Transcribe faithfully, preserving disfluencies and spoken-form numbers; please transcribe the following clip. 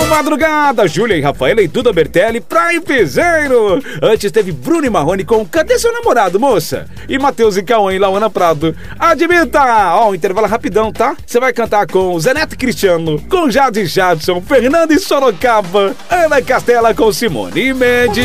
Madrugada, Júlia e Rafaela e Duda Bertelli, Praia e Piseiro. Antes teve Bruno e Marrone com Cadê Seu Namorado, Moça? E Matheus e Cauã e Lauana Prado. Admita! Ó, um intervalo rapidão, tá? Você vai cantar com Zé Neto e Cristiano, com Jade Jadson, Fernando e Sorocaba, Ana Castela com Simone e Mendes.